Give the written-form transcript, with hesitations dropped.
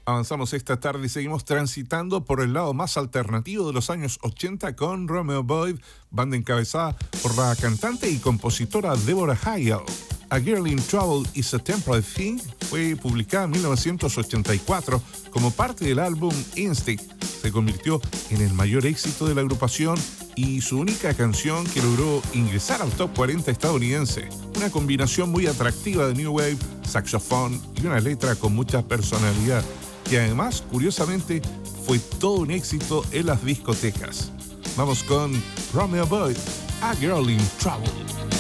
Avanzamos esta tarde y seguimos transitando por el lado más alternativo de los años 80 con Romeo Boyd, banda encabezada por la cantante y compositora Deborah Hale. A Girl in Trouble is a Temporary Thing fue publicada en 1984 como parte del álbum Instinct. Se convirtió en el mayor éxito de la agrupación y su única canción que logró ingresar al top 40 estadounidense. Una combinación muy atractiva de new wave, saxofón y una letra con mucha personalidad, que además, curiosamente, fue todo un éxito en las discotecas. Vamos con Romeo Boyd, A Girl in Trouble.